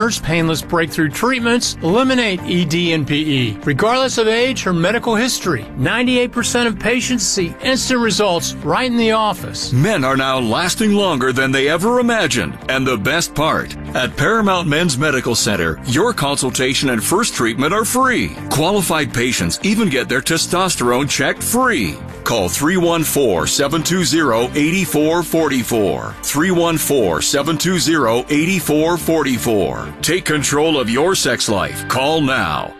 painless breakthrough treatments eliminate ED and PE, regardless of age or medical history. 98% of patients see instant results right in the office. Men are now lasting longer than they ever imagined. And the best part, at Paramount Men's Medical Center, your consultation and first treatment are free. Qualified patients even get their testosterone checked free. Call 314-720-8444. 314-720-8444. Take control of your sex life. Call now.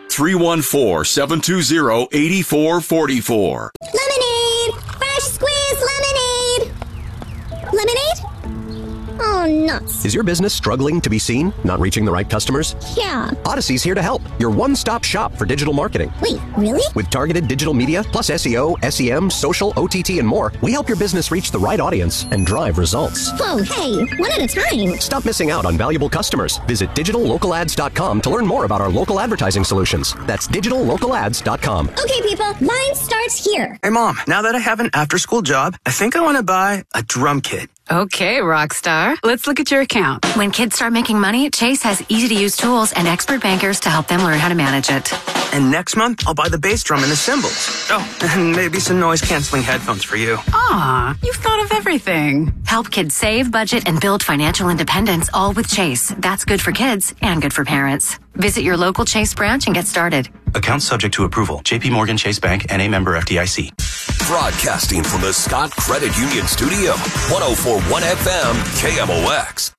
314-720-8444. Lemonade! Fresh squeezed lemonade! Lemonade? Oh, nuts. Is your business struggling to be seen? Not reaching the right customers? Yeah. Odyssey's here to help. Your one-stop shop for digital marketing. Wait, really? With targeted digital media, plus SEO, SEM, social, OTT, and more, we help your business reach the right audience and drive results. Whoa, hey, one at a time. Stop missing out on valuable customers. Visit digitallocalads.com to learn more about our local advertising solutions. That's digitallocalads.com. Okay, people, mine starts here. Hey, Mom, now that I have an after-school job, I think I want to buy a drum kit. Okay, Rockstar. Let's look at your account. When kids start making money, Chase has easy-to-use tools and expert bankers to help them learn how to manage it. And next month, I'll buy the bass drum and the cymbals. Oh, and maybe some noise-canceling headphones for you. Aw, you've thought of everything. Help kids save, budget, and build financial independence, all with Chase. That's good for kids and good for parents. Visit your local Chase branch and get started. Account subject to approval. J.P. Morgan Chase Bank, N.A. member FDIC. Broadcasting from the Scott Credit Union Studio, 104.1 FM, KMOX.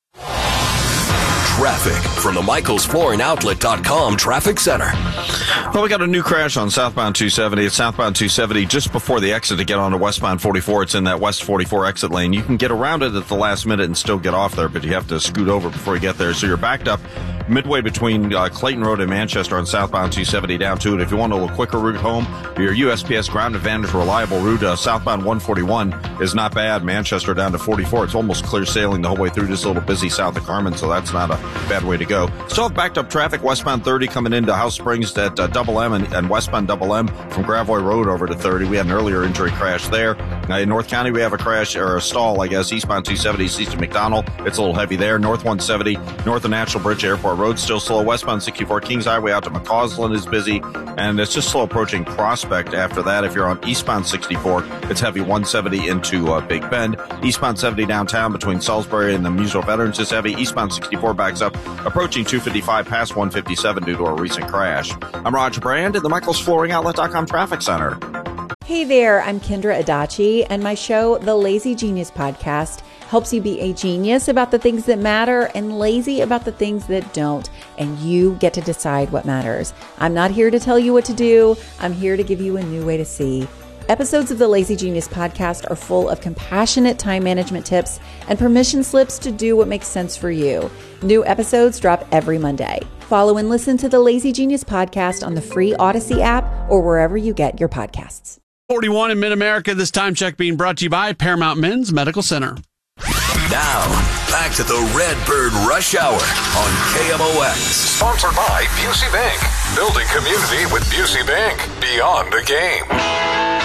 Traffic from the MichaelsFlooringOutlet.com Traffic Center. Well, we got a new crash on southbound 270. It's southbound 270 just before the exit to get onto westbound 44. It's in that west 44 exit lane. You can get around it at the last minute and still get off there, but you have to scoot over before you get there. So you're backed up midway between Clayton Road and Manchester on southbound 270 down to it. If you want a little quicker route home, your USPS Ground Advantage reliable route, southbound 141 is not bad. Manchester down to 44. It's almost clear sailing the whole way through. Just a little busy south of Carmen, so that's not a bad way to go. Still have backed up traffic westbound 30 coming into House Springs at Double M and westbound Double M from Gravois Road over to 30. We had an earlier injury crash there. In North County, we have a crash, or a stall, I guess, eastbound 270 east of McDonald. It's a little heavy there. North 170, north of National Bridge Airport Road, still slow. Westbound 64 Kings Highway out to McCausland is busy, and it's just slow approaching Prospect after that. If you're on eastbound 64, it's heavy 170 into Big Bend. Eastbound 70 downtown between Salisbury and the Muso Veterans is heavy. Eastbound 64 backs up, approaching 255 past 157 due to a recent crash. I'm Roger Brand at the MichaelsFlooringOutlet.com Traffic Center. Hey there, I'm Kendra Adachi, and my show, The Lazy Genius Podcast, helps you be a genius about the things that matter and lazy about the things that don't, and you get to decide what matters. I'm not here to tell you what to do. I'm here to give you a new way to see. Episodes of the Lazy Genius Podcast are full of compassionate time management tips and permission slips to do what makes sense for you. New episodes drop every Monday. Follow and listen to the Lazy Genius Podcast on the free Odyssey app or wherever you get your podcasts. 41 in Mid-America, this time check being brought to you by Paramount Men's Medical Center. Now, back to the Redbird Rush Hour on KMOX. Sponsored by Busey Bank. Building community with Busey Bank. Beyond the game.